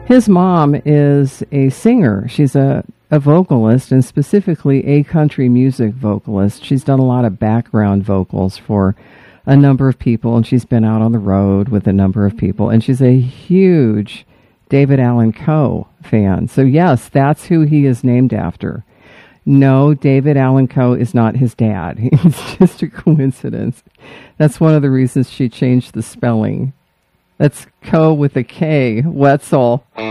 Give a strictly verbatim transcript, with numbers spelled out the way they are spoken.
His mom is a singer. She's a, a vocalist, and specifically a country music vocalist. She's done a lot of background vocals for a number of people, and she's been out on the road with a number of people, and she's a huge David Allan Coe fan. So yes, that's who he is named after. No, David Allan Coe is not his dad. It's just a coincidence. That's one of the reasons she changed the spelling. That's Coe with a K, Wetzel.